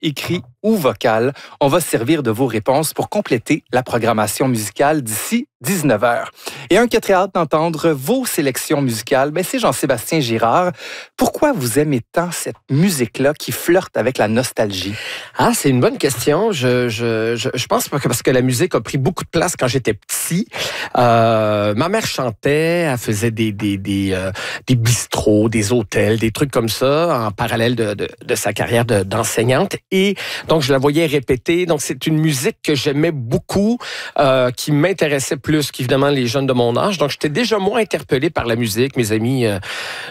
écrit ou vocal. On va se servir de vos réponses pour compléter la programmation musicale d'ici 19h. Et un qui a très hâte d'entendre vos sélections musicales, c'est Jean-Sébastien Girard. Pourquoi vous aimez tant cette musique-là qui flirte avec la nostalgie? Ah, c'est une bonne question. Je pense parce que la musique a pris beaucoup de place quand j'étais petit. Ma mère chantait, elle faisait des bistrots, des hôtels, des trucs comme ça en parallèle de sa carrière d'enseignante. Et donc, je la voyais répéter. Donc, c'est une musique que j'aimais beaucoup, qui m'intéressait plus qu'évidemment les jeunes de mon âge. Donc, j'étais déjà moins interpellé par la musique. Mes amis